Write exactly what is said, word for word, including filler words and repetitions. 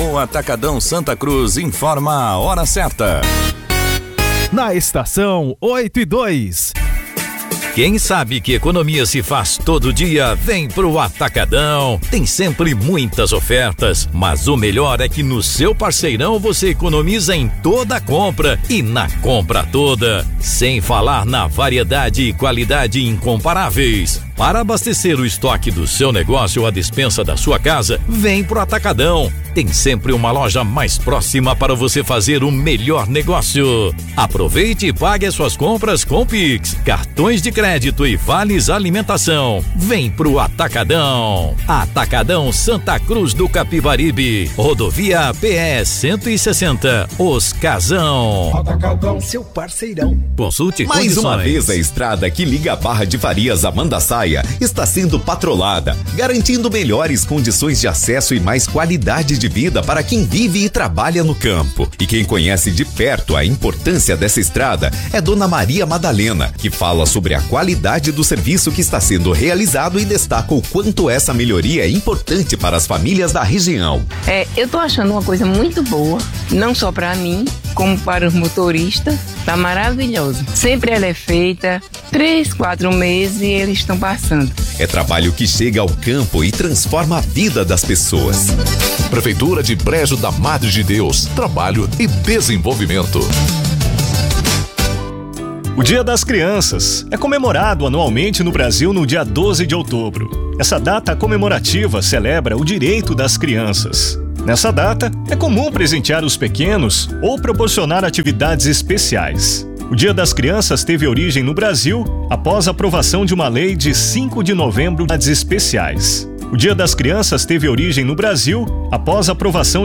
O Atacadão Santa Cruz informa a hora certa. Na estação oito e dois. Quem sabe que economia se faz todo dia, vem pro Atacadão. Tem sempre muitas ofertas, mas o melhor é que no seu parceirão você economiza em toda a compra e na compra toda. Sem falar na variedade e qualidade incomparáveis. Para abastecer o estoque do seu negócio ou a despensa da sua casa, vem pro Atacadão. Tem sempre uma loja mais próxima para você fazer o melhor negócio. Aproveite e pague as suas compras com Pix, cartões de crédito e vales alimentação. Vem pro Atacadão. Atacadão Santa Cruz do Capibaribe. Rodovia P E cento e sessenta. Os Casão. Atacadão, seu parceirão. Consulte Mais condições. uma vez a estrada que liga a Barra de Farias a Mandaçaia está sendo patrolada, garantindo melhores condições de acesso e mais qualidade de vida para quem vive e trabalha no campo. E quem conhece de perto a importância dessa estrada é Dona Maria Madalena, que fala sobre a qualidade do serviço que está sendo realizado e destaca o quanto essa melhoria é importante para as famílias da região. É, eu tô achando uma coisa muito boa, não só para mim, como para os motoristas. Tá maravilhoso. Sempre ela é feita, três, quatro meses e eles estão passando. É trabalho que chega ao campo e transforma a vida das pessoas. Prefeitura de Brejo da Madre de Deus, trabalho e desenvolvimento. O Dia das Crianças é comemorado anualmente no Brasil no dia doze de outubro. Essa data comemorativa celebra o direito das crianças. Nessa data, é comum presentear os pequenos ou proporcionar atividades especiais. O Dia das Crianças teve origem no Brasil após a aprovação de uma lei de cinco de novembro de atividades especiais. O Dia das Crianças teve origem no Brasil após a aprovação